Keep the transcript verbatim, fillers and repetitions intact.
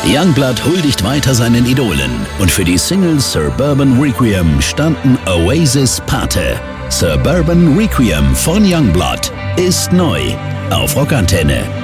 Youngblood huldigt weiter seinen Idolen und für die Single Suburban Requiem standen Oasis Pate. Suburban Requiem von Youngblood ist neu auf Rockantenne.